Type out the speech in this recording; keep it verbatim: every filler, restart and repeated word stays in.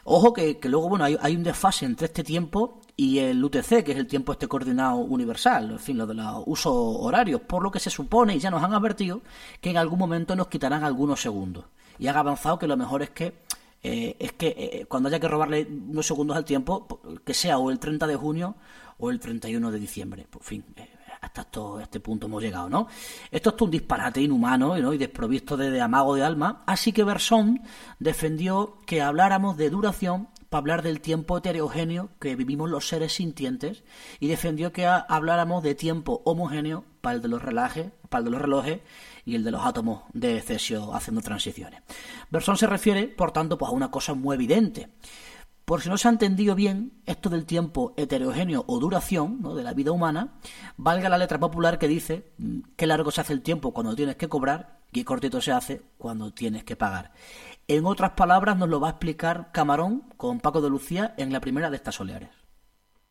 Ojo que, que luego, bueno, hay, hay un desfase entre este tiempo y el U T C, que es el tiempo este coordinado universal, en fin, lo de los usos horarios, por lo que se supone, y ya nos han advertido, que en algún momento nos quitarán algunos segundos. Y han avanzado que lo mejor es que eh, es que eh, cuando haya que robarle unos segundos al tiempo, que sea o el treinta de junio o el treinta y uno de diciembre. Por fin, eh, hasta esto, este punto hemos llegado, ¿no? Esto es un disparate inhumano, ¿no? Y desprovisto de, de amago de alma. Así que Bersón defendió que habláramos de duración para hablar del tiempo heterogéneo que vivimos los seres sintientes, y defendió que a, habláramos de tiempo homogéneo para el de los relojes, para el de los relojes y el de los átomos de cesio haciendo transiciones. Bersón se refiere, por tanto, pues a una cosa muy evidente. Por si no se ha entendido bien esto del tiempo heterogéneo o duración, ¿no?, de la vida humana, valga la letra popular que dice qué largo se hace el tiempo cuando tienes que cobrar y qué cortito se hace cuando tienes que pagar. En otras palabras, nos lo va a explicar Camarón con Paco de Lucía en la primera de estas soleares.